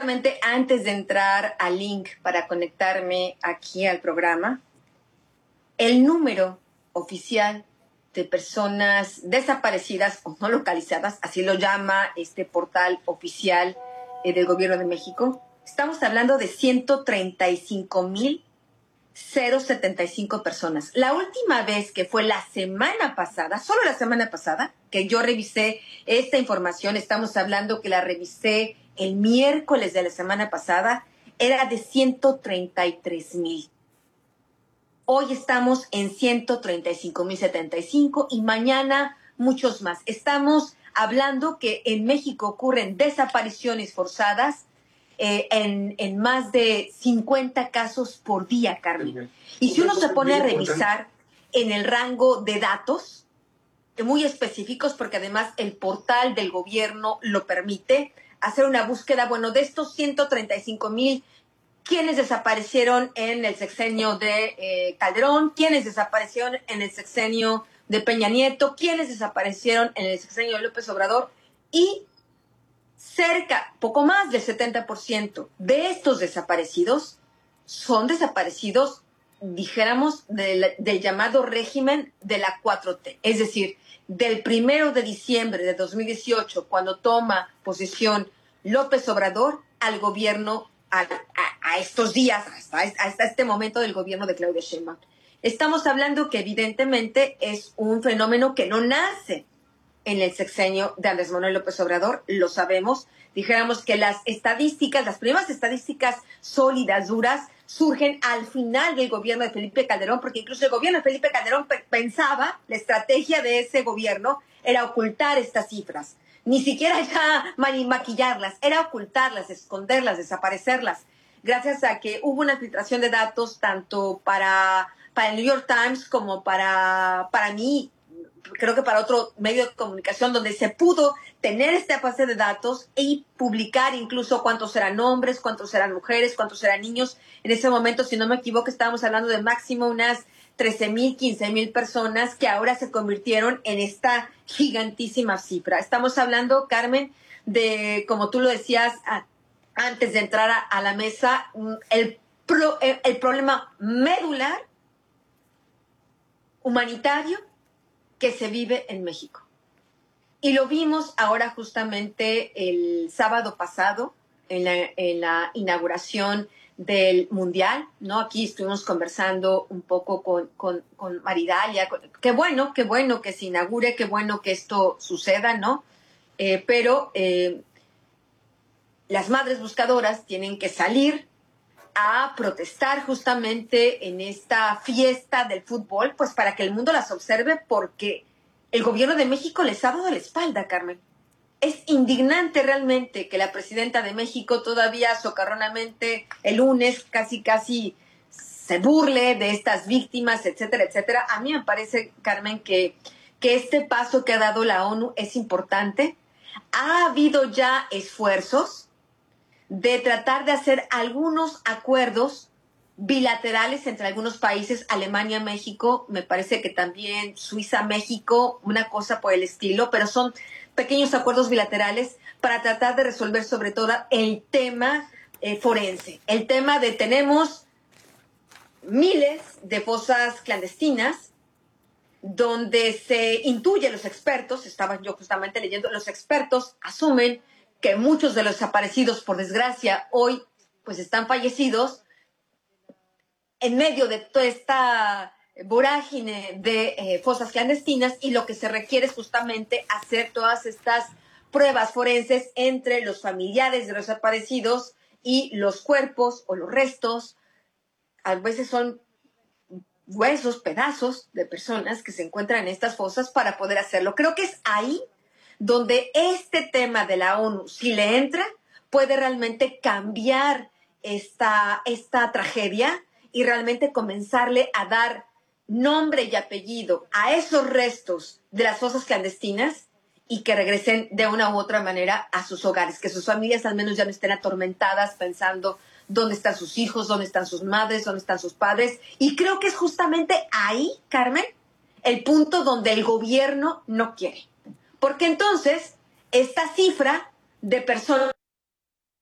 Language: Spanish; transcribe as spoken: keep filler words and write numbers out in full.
justamente antes de entrar al link para conectarme aquí al programa, el número oficial de personas desaparecidas o no localizadas, así lo llama este portal oficial eh, del Gobierno de México, estamos hablando de ciento treinta y cinco mil setenta y cinco personas. La última vez, que fue la semana pasada, solo la semana pasada, que yo revisé esta información, estamos hablando que la revisé el miércoles de la semana pasada, era de ciento treinta y tres mil. Hoy estamos en ciento treinta y cinco mil setenta y cinco y mañana muchos más. Estamos hablando que en México ocurren desapariciones forzadas eh, en, en más de cincuenta casos por día, Carmen. Y si uno se pone a revisar en el rango de datos, muy específicos, porque además el portal del gobierno lo permite, hacer una búsqueda, bueno, de estos ciento treinta y cinco mil, ¿quiénes desaparecieron en el sexenio de eh, Calderón? ¿Quiénes desaparecieron en el sexenio de Peña Nieto? ¿Quiénes desaparecieron en el sexenio de López Obrador? Y cerca, poco más del setenta por ciento de estos desaparecidos son desaparecidos, dijéramos, del, del llamado régimen de la cuatro T. Es decir, del primero de diciembre de dos mil dieciocho, cuando toma posesión López Obrador, al gobierno A, a, a estos días, hasta, hasta este momento del gobierno de Claudia Sheinbaum. Estamos hablando que evidentemente es un fenómeno que no nace en el sexenio de Andrés Manuel López Obrador, lo sabemos. Dijéramos que las estadísticas, las primeras estadísticas sólidas, duras, surgen al final del gobierno de Felipe Calderón, porque incluso el gobierno de Felipe Calderón pensaba, la estrategia de ese gobierno era ocultar estas cifras. Ni siquiera ya maquillarlas, era ocultarlas, esconderlas, desaparecerlas. Gracias a que hubo una filtración de datos tanto para, para el New York Times como para, para mí, creo que para otro medio de comunicación, donde se pudo tener esta base de datos y publicar incluso cuántos eran hombres, cuántos eran mujeres, cuántos eran niños. En ese momento, si no me equivoco, estábamos hablando de máximo unas trece mil, quince mil personas que ahora se convirtieron en esta gigantísima cifra. Estamos hablando, Carmen, de, como tú lo decías a, antes de entrar a, a la mesa, el, pro, el, el problema medular humanitario que se vive en México. Y lo vimos ahora justamente el sábado pasado en la, en la inauguración del Mundial, ¿no? Aquí estuvimos conversando un poco con, con, con Maridalia. Con, qué bueno, qué bueno que se inaugure, qué bueno que esto suceda, ¿no? Eh, pero eh, las madres buscadoras tienen que salir a protestar justamente en esta fiesta del fútbol, pues para que el mundo las observe, porque el gobierno de México les ha dado la espalda, Carmen. Es indignante realmente que la presidenta de México todavía socarronamente el lunes casi casi se burle de estas víctimas, etcétera, etcétera. A mí me parece, Carmen, que, que este paso que ha dado la ONU es importante. Ha habido ya esfuerzos de tratar de hacer algunos acuerdos bilaterales entre algunos países, Alemania, México, me parece que también Suiza, México, una cosa por el estilo, pero son pequeños acuerdos bilaterales para tratar de resolver sobre todo el tema eh, forense, el tema de tenemos miles de fosas clandestinas donde se intuye, los expertos, estaba yo justamente leyendo, los expertos asumen que muchos de los desaparecidos, por desgracia, hoy pues están fallecidos en medio de toda esta vorágine de eh, fosas clandestinas, y lo que se requiere es justamente hacer todas estas pruebas forenses entre los familiares de los desaparecidos y los cuerpos o los restos. A veces son huesos, pedazos de personas que se encuentran en estas fosas para poder hacerlo. Creo que es ahí donde este tema de la ONU, si le entra, puede realmente cambiar esta, esta tragedia y realmente comenzarle a dar nombre y apellido a esos restos de las fosas clandestinas y que regresen de una u otra manera a sus hogares, que sus familias al menos ya no estén atormentadas pensando dónde están sus hijos, dónde están sus madres, dónde están sus padres. Y creo que es justamente ahí, Carmen, el punto donde el gobierno no quiere. Porque entonces esta cifra de personas